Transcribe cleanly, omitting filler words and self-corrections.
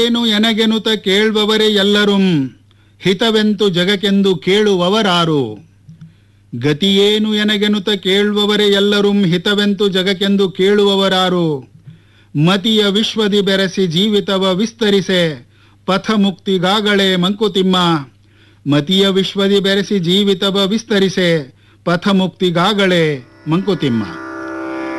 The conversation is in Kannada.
ಏನು ಎನಗೆನುತ ಕೇಳುವವರೇ ಎಲ್ಲರುಂ ಹಿತವೆಂತು ಜಗಕ್ಕೆಂದು ಕೇಳುವವರಾರು. ಗತಿಯೇನು ಎನಗೆನುತ ಕೇಳುವವರೇ ಎಲ್ಲರುಂ ಹಿತವೆಂತು ಜಗಕ್ಕೆಂದು ಕೇಳುವವರಾರು. ಮತಿಯ ವಿಶ್ವದಿ ಬೆರೆಸಿ ಜೀವಿತವ ವಿಸ್ತರಿಸೆ ಪಥ ಮುಕ್ತಿಗಾಗಳೇ ಮಂಕುತಿಮ್ಮ. ಮತಿಯ ವಿಶ್ವದಿ ಬೆರೆಸಿ ಜೀವಿತವ ವಿಸ್ತರಿಸೆ ಪಥ ಮುಕ್ತಿಗಾಗಳೇ ಮಂಕುತಿಮ್ಮ.